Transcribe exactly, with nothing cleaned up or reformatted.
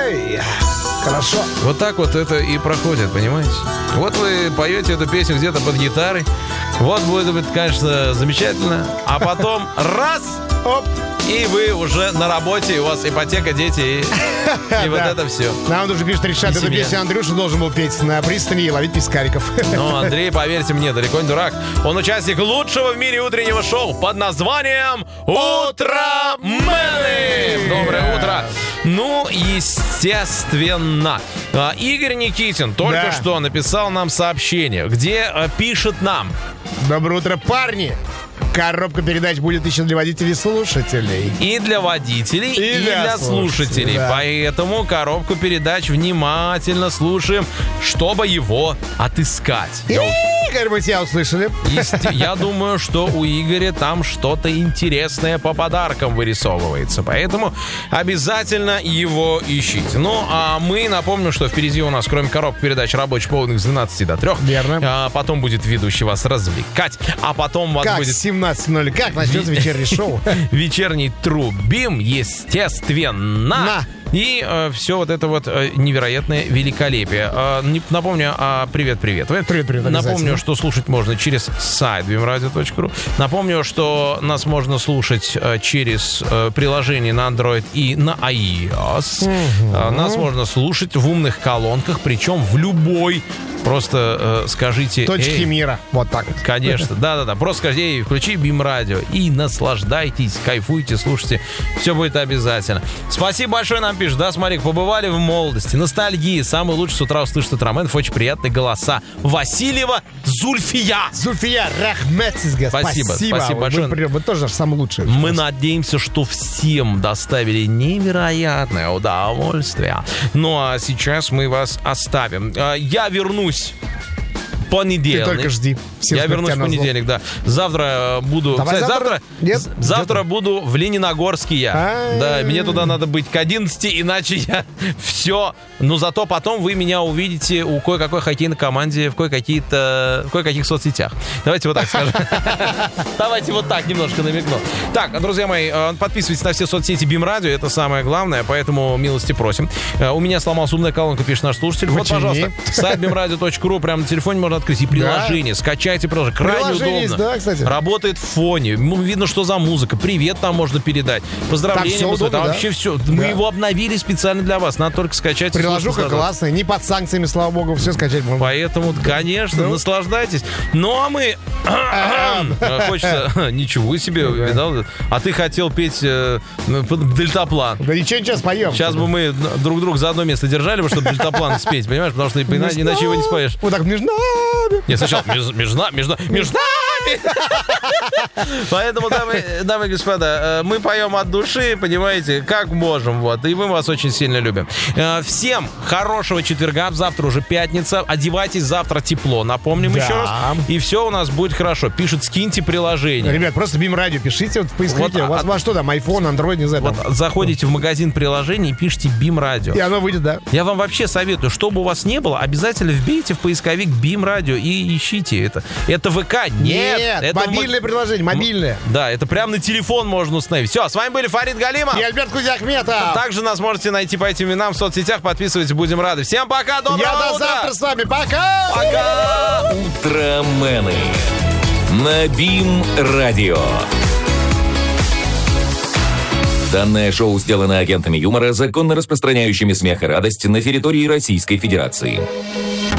Ой, хорошо. Вот так вот это и проходит, понимаете? Вот вы поете эту песню где-то под гитарой. Вот будет, конечно, замечательно. А потом раз, оп, и вы уже на работе, и у вас ипотека, дети, и, и вот это все. Нам уже пишет Ришат, эту песню Андрюша должен был петь на пристани и ловить пескариков. Ну, Андрей, поверьте мне, далеко не дурак. Он участник лучшего в мире утреннего шоу под названием «Утромены». Доброе утро. Ну, естественно, Игорь Никитин только да. что написал нам сообщение, где пишет нам: доброе утро, парни! Коробка передач будет еще для водителей и слушателей. И для водителей, и, и для, для слушателей. слушателей. Да. Поэтому коробку передач внимательно слушаем, чтобы его отыскать. Игорь, мы тебя услышали. Есте... Я думаю, что у Игоря там что-то интересное по подаркам вырисовывается. Поэтому обязательно его ищите. Ну, а мы напомню, что впереди у нас, кроме коробки передач, рабочий полдник с двенадцати до трех. Верно. А потом будет ведущий вас развлекать. А потом у вас как будет... семнадцать ноль. Как начнется вечернее шоу? Вечерний трубим, естественно. На. И э, все вот это вот э, невероятное великолепие. Э, не, напомню, э, привет-привет. Привет-привет. Напомню, что слушать можно через сайт би эм радио точка ру. Напомню, что нас можно слушать э, через э, приложение на Android и на iOS. Угу. Э, нас можно слушать в умных колонках, причем в любой. Просто э, скажите... Точки эй, мира. Вот так вот. Конечно. Да-да-да. Просто скажите, эй, включи би эм радио и наслаждайтесь, кайфуйте, слушайте. Все будет обязательно. Спасибо большое, нам пишут. Да, смотри, побывали в молодости. Ностальгии. Самый лучший с утра услышать утроменов. Очень приятные голоса. Васильева Зульфия. Зульфия Рахметизга. Спасибо. Спасибо, спасибо большое. Вы, вы тоже самый лучший. Мы надеемся, что всем доставили невероятное удовольствие. Ну, а сейчас мы вас оставим. Я вернусь понедельник. Ты только жди. Все Я вернусь в понедельник, да. Завтра буду... Давай Кстати, завтра... завтра, Нет, завтра буду в Лениногорске я. А-а-а. Да, мне туда надо быть к одиннадцати, иначе я все... Но зато потом вы меня увидите у кое-какой хоккейной команде в кое-какие-то... в кое-каких соцсетях. Давайте вот так скажем. Давайте вот так немножко намекну. Так, друзья мои, подписывайтесь на все соцсети би эм радио, это самое главное, поэтому милости просим. У меня сломалась умная колонка, пишет наш слушатель. Вот, пожалуйста, сайт би эм радио точка ру, прямо на телефоне можно открыть. И приложение, скачайте приложение. Крайне удобно. Есть, да, кстати. Работает в фоне. Видно, что за музыка. Привет там можно передать. Поздравления. Там, удобно, там да? вообще все. Да. Мы его обновили специально для вас. Надо только скачать. Приложуха классная. Не под санкциями, слава богу, все скачать можно. Поэтому, конечно, ну. наслаждайтесь. Ну, а мы... Хочется... Ничего себе, видал? А ты хотел петь дельтаплан. Да ничего, ничего, споем. Сейчас бы мы друг друга за одно место держали, чтобы дельтаплан спеть, понимаешь? Потому что иначе его не споешь. Вот так между нами. Нет, сначала между, между, между, между нами. Поэтому, дамы, дамы и господа, мы поем от души, понимаете, как можем, вот. И мы вас очень сильно любим. Всем хорошего четверга. Завтра уже пятница. Одевайтесь, завтра тепло. Напомним да. еще раз. И все у нас будет хорошо. Пишут, скиньте приложение. Ребят, просто би эм радио пишите вот в поисковике. Вот, у вас, а, вас что там, iPhone, Android, не знаю. Вот, там. Заходите в магазин приложений и пишите би эм радио. И оно выйдет, да. Я вам вообще советую, чтобы у вас не было, обязательно вбейте в поисковик би эм радио и ищите это. Это ВК? Нет. Нет, это мобильное в... приложение, мобильное. Да, это прямо на телефон можно установить. Все, с вами были Фарид Галимов и Альберт Кузяхметов. Также нас можете найти по этим именам в соцсетях. Подписывайтесь, будем рады. Всем пока, доброго Я утра. до завтра с вами. Пока. Пока. Утромены на би эм радио. Данное шоу сделано агентами юмора, законно распространяющими смех и радость на территории Российской Федерации.